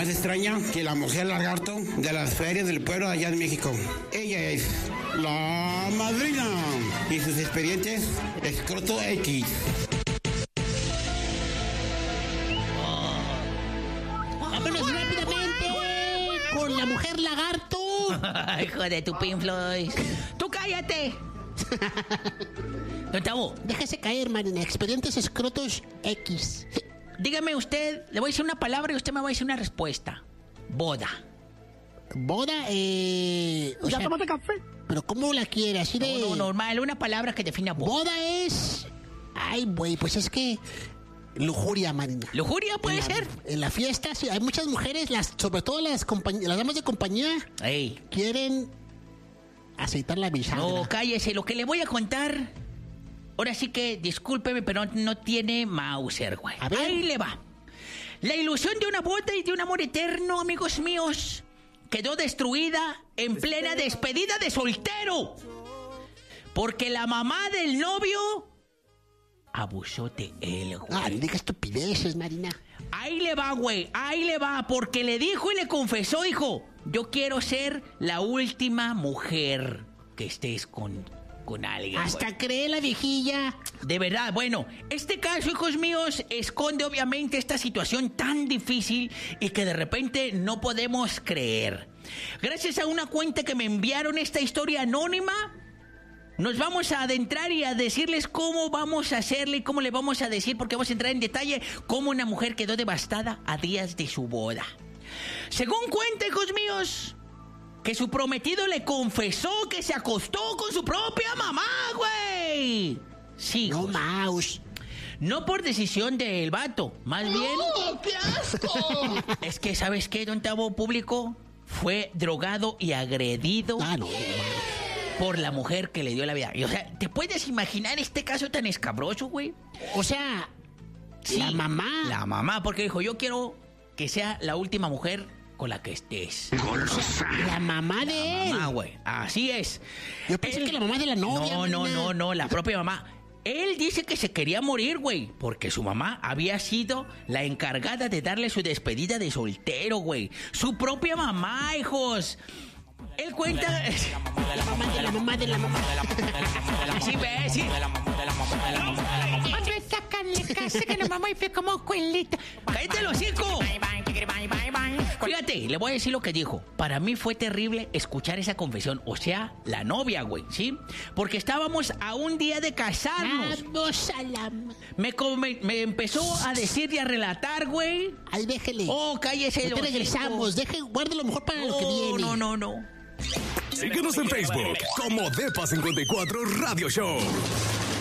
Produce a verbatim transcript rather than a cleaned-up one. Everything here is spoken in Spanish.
más extraña que la mujer lagarto de las ferias del pueblo allá en México. Ella es la madrina y sus expedientes escroto X. ¡Vámonos rápidamente con la mujer lagarto! Hijo de tu pinfloy. ¡Tú cállate! Don Tavo, Déjese caer, Marina. Expedientes escrotos X. dígame usted, le voy a decir una palabra y usted me va a decir una respuesta. Boda. Boda, eh... O ¿Ya sea, tomaste café? pero ¿cómo la quiere? Así de... No, no, normal, una palabra que defina boda. Boda es... Ay, güey, pues es que... Lujuria, Marina. ¿Lujuria puede en la, ser? En la fiesta, sí, hay muchas mujeres, las, sobre todo las, compañ- las damas de compañía, Ey. quieren aceitar la bisagra. No, cállese, lo que le voy a contar. Ahora sí que, discúlpeme, pero no tiene Mauser, güey. A ver. Ahí le va. La ilusión de una boda y de un amor eterno, amigos míos, quedó destruida en plena despedida de soltero. Porque la mamá del novio abusó de él, güey. Ah, no diga estupideces, Marina. Ahí le va, güey, ahí le va, porque le dijo y le confesó, hijo, yo quiero ser la última mujer que estés con, con alguien. Hasta güey. cree la viejilla. De verdad, bueno, este caso, hijos míos, esconde obviamente esta situación tan difícil y que de repente no podemos creer. Gracias a una cuenta que me enviaron esta historia anónima, nos vamos a adentrar y a decirles cómo vamos a hacerle y cómo le vamos a decir, porque vamos a entrar en detalle cómo una mujer quedó devastada a días de su boda. Según cuenta, hijos míos, que su prometido le confesó que se acostó con su propia mamá, güey. Sí, No, hijos. Maus. No por decisión del vato, más bien... ¡Oh, qué asco! Es que, ¿sabes qué, don Tavo Público? Fue drogado y agredido Ah, no, no, por la mujer que le dio la vida. Y, o sea, ¿te puedes imaginar este caso tan escabroso, güey? O sea, la mamá. La mamá, porque dijo, yo quiero que sea la última mujer con la que estés. La mamá de él. Mamá, güey. Así es. Yo pensé Él- que la mamá de la novia. No, no, Marina. no, no, la propia mamá. Él dice que se quería morir, güey, porque su mamá había sido la encargada de darle su despedida de soltero, güey. Su propia mamá, hijos. Él cuenta... La mamá de la mamá de la mamá. Así ves, sí. Hombre, sácale casa que la mamá y fue como cuelita. ¡Cállate el hocico! Fíjate, le voy a decir lo que dijo. Para mí fue terrible escuchar esa confesión. O sea, la novia, güey, ¿sí? Porque estábamos a un día de casarnos. Vamos a la... Me, co- me, me empezó a decir y a relatar, güey. Ahí déjele. Oh, cállese. Ahorita el regresamos. Deje, guarde lo mejor para lo que hocico. viene. No, no, no. Síguenos en Facebook como Depa cincuenta y cuatro Radio Show.